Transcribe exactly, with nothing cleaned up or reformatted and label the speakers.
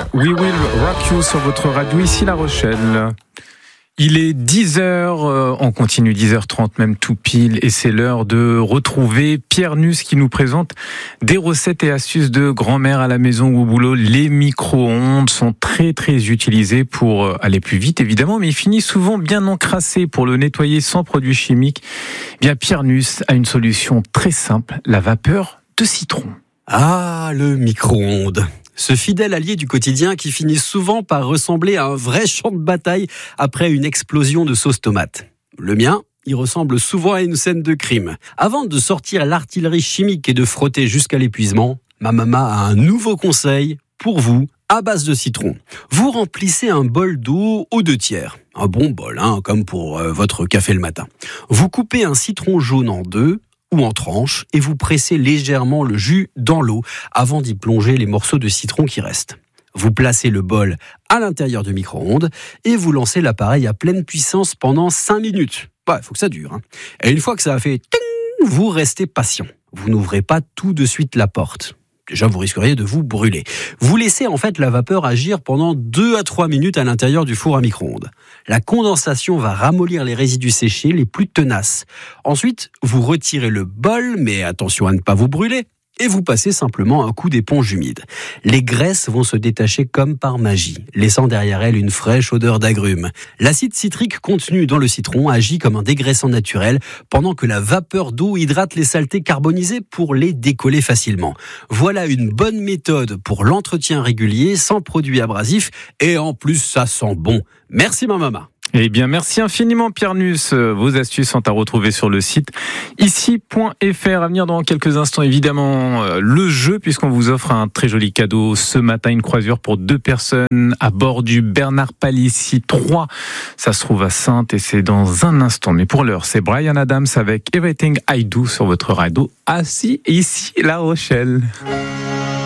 Speaker 1: We Will Rock You sur votre radio, ici La Rochelle. Il est dix heures, on continue dix heures trente même tout pile, et c'est l'heure de retrouver Pierre Nusse qui nous présente des recettes et astuces de grand-mère à la maison ou au boulot. Les micro-ondes sont très très utilisés pour aller plus vite évidemment, mais ils finissent souvent bien encrassés. Pour le nettoyer sans produits chimiques, eh bien Pierre Nusse a une solution très simple, la vapeur de citron.
Speaker 2: Ah, le micro-ondes. Ce fidèle allié du quotidien qui finit souvent par ressembler à un vrai champ de bataille après une explosion de sauce tomate. Le mien, il ressemble souvent à une scène de crime. Avant de sortir l'artillerie chimique et de frotter jusqu'à l'épuisement, ma maman a un nouveau conseil pour vous à base de citron. Vous remplissez un bol d'eau aux deux tiers. Un bon bol, hein, comme pour euh, votre café le matin. Vous coupez un citron jaune en deux, ou en tranches, et vous pressez légèrement le jus dans l'eau avant d'y plonger les morceaux de citron qui restent. Vous placez le bol à l'intérieur du micro-ondes et vous lancez l'appareil à pleine puissance pendant cinq minutes. Ouais, il faut que ça dure. Hein. Et une fois que ça a fait ting, vous restez patient. Vous n'ouvrez pas tout de suite la porte. Déjà, vous risqueriez de vous brûler. Vous laissez en fait la vapeur agir pendant deux à trois minutes à l'intérieur du four à micro-ondes. La condensation va ramollir les résidus séchés les plus tenaces. Ensuite, vous retirez le bol, mais attention à ne pas vous brûler, et vous passez simplement un coup d'éponge humide. Les graisses vont se détacher comme par magie, laissant derrière elles une fraîche odeur d'agrumes. L'acide citrique contenu dans le citron agit comme un dégraissant naturel, pendant que la vapeur d'eau hydrate les saletés carbonisées pour les décoller facilement. Voilà une bonne méthode pour l'entretien régulier, sans produits abrasifs, et en plus ça sent bon. Merci ma maman.
Speaker 1: Eh bien, merci infiniment Pierre Nusse. Vos astuces sont à retrouver sur le site ici point f r. À venir dans quelques instants, évidemment, le jeu, puisqu'on vous offre un très joli cadeau ce matin, une croisière pour deux personnes à bord du Bernard Palissy trois. Ça se trouve à Saintes et c'est dans un instant. Mais pour l'heure, c'est Bryan Adams avec Everything I Do sur votre radio. Assis ici La Rochelle.